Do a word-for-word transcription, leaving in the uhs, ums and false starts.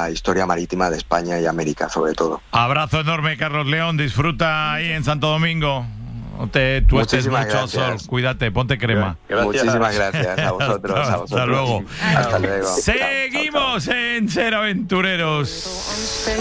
la historia marítima de España y América, sobre todo. Abrazo enorme, Carlos León. Disfruta ahí en Santo Domingo. No te tuestes mucho al sol. Cuídate, ponte crema. Gracias. Muchísimas gracias a vosotros. hasta, a vosotros. hasta luego. Hasta luego. Seguimos chao, chao, chao. en Ser Aventureros.